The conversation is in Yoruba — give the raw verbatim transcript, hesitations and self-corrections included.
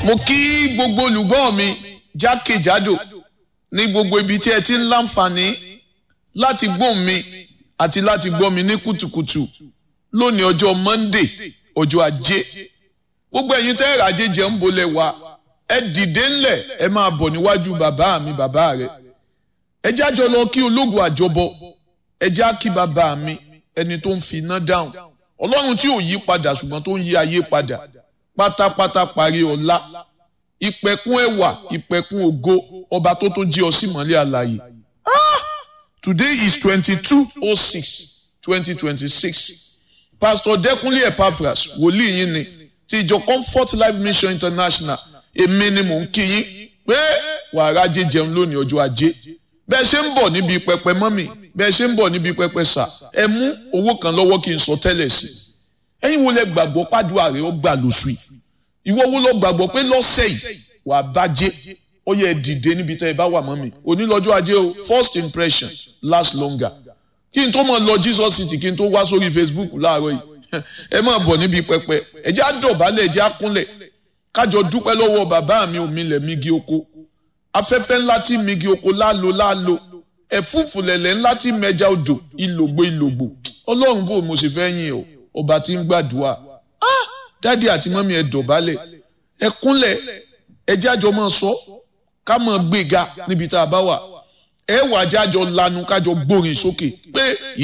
mo kí gbogbo olùgbọ́ mi jákèjádò ní gbogbo ibi tí ẹ ti ń láǹfààní láti gbóhùn mi àti láti gbọ́ mi ní kùtùkùtù lónìí ọjọ́ Monday ọjọ́ ajé. Gbogbo ẹ̀yin tẹ́ ẹ̀rọ ajé jẹ́ ń bolẹ̀ wá ẹ dìde ńlẹ̀ ẹ máa bọ̀ níwájú bàbá mi bàbá rẹ̀. Ẹ jẹ́ àjọ lọ kí ológun àjọbọ ẹ jẹ́ á kí bàbá mi ẹni tó ń fi iná dáhùn. Ọlọ́run tí ò yí padà ṣùgbọ́n tó ń yí ayé padà pátápátá parí ọlá ìpẹ̀kun ẹwà ìpẹ̀kun ògo ọba tó tó jí ọ sí mọ́lẹ̀ àlàyé. Ah! Today is twenty-two oh six twenty twenty-six. Pastor Dẹ́kunlé Epaphras wòlíì yín ni ti ìjọ Comfort Life Mission International. Èmi ni mò ń kí yín pé wàrà ajé jẹun lónìí ọjọ́ ajé. Bẹ́ẹ̀ ṣe ń bọ̀ níbi pẹpẹ mọ́mì bẹ́ẹ̀ ṣe ń bọ̀ níbi pẹpẹ sà ẹ mú owó kan lọ́wọ́ kí n sọ tẹ́lẹ̀ sí. Ẹ̀yin wo lẹ gbàgbọ́ pàdúrà rẹ̀ ó gbà lóṣù yìí? Ìwọ wo lọ gbàgbọ́ pé lọ́sẹ̀ yìí wà bàjẹ́ ó yẹ dìde níbi tẹ́ ẹ bá wà mọ́mì òní lọ́jọ́ ajé o first impression last longer. Kí n tó mọ̀ lọ Jesus City kí n tó wá sórí Facebook láàárọ̀ yìí ẹ máa bọ̀ níbi pẹpẹ ẹ jẹ́ á dọ̀bálẹ̀ ẹ jẹ́ á kúnlẹ̀ kájọ dúpẹ́ lọ́wọ́ bàbá mi òmìnlẹ̀ migi oko afẹ́fẹ́ ńlá tí migi oko lálo lálo ẹ̀fúùfù lẹ̀lẹ̀ ńlá tí mẹja odò ìlògbò ìlògbò Ọlọ́run bò mo sì fẹ́ yìn ọ́ ọba tí ń gbàdúrà dádì àti mọ́mí ẹ dọ̀bálẹ̀ ẹ kúnlẹ̀ ẹ jẹ́ àjọ máa sọ ká máa gbéga níbi tá a bá wà ẹ wà jájọ lanu kájọ gbórin sókè pé